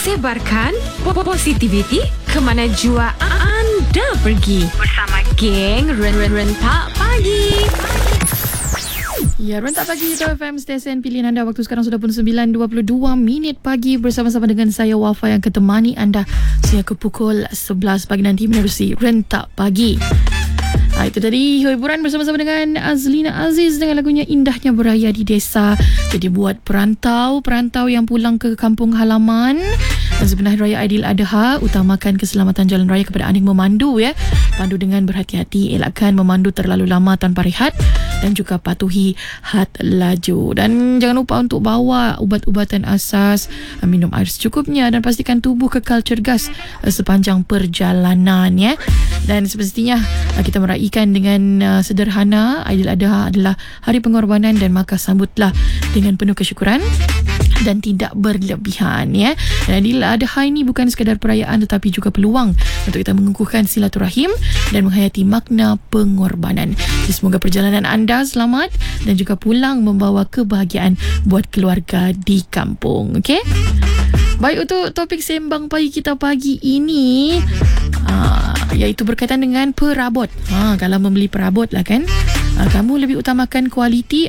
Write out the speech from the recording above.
Sebarkan positivity ke mana jua anda pergi bersama geng Rentak Pagi. Ya, Rentak Pagi Hit FM, stesen pilihan anda. Waktu sekarang sudah pun 9.22 pagi bersama-sama dengan saya Wafa yang ketemani anda sehingga ke pukul 11 pagi nanti menerusi Rentak Pagi. Itu tadi hiburan bersama-sama dengan Azlina Aziz dengan lagunya Indahnya Beraya di Desa. Jadi buat perantau yang pulang ke kampung halaman dan sebenarnya Raya Aidiladha, utamakan keselamatan jalan raya kepada anda yang memandu ya. Pandu dengan berhati-hati, elakkan memandu terlalu lama tanpa rehat dan juga patuhi had laju. Dan jangan lupa untuk bawa ubat-ubatan asas, minum air secukupnya dan pastikan tubuh kekal cergas sepanjang perjalanan ya. Dan semestinya kita meraihkan dengan sederhana. Aidiladha adalah hari pengorbanan dan maka sambutlah dengan penuh kesyukuran dan tidak berlebihan ya. Dan Aidiladha ini bukan sekadar perayaan tetapi juga peluang untuk kita mengukuhkan silaturahim dan menghayati makna pengorbanan. Jadi semoga perjalanan anda selamat dan juga pulang membawa kebahagiaan buat keluarga di kampung. Okey? Baik, untuk topik sembang pagi kita pagi ini iaitu berkaitan dengan perabot. Kalau membeli perabot lah kan, kamu lebih utamakan kualiti